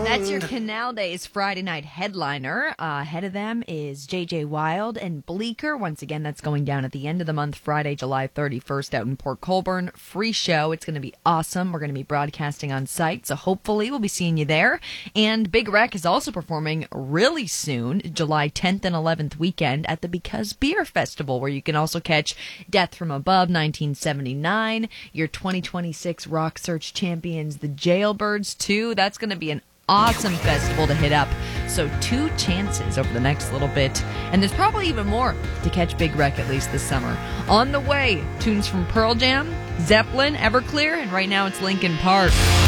That's your Canal Days Friday night headliner. Ahead of them is J.J. Wild and Bleecker. Once again, that's going down at the end of the month, Friday, July 31st, out in Port Colborne. Free show. It's going to be awesome. We're going to be broadcasting on site, so hopefully we'll be seeing you there. And Big Wreck is also performing really soon, July 10th and 11th weekend at the Because Beer Festival, where you can also catch Death from Above 1979, your 2026 Rock Search champions, the Jailbirds, too. That's going to be an awesome festival to hit up. So 2 chances over the next little bit. And there's probably even more to catch Big Wreck, at least this summer. On the way, tunes from Pearl Jam, Zeppelin, Everclear, and right now it's Linkin Park.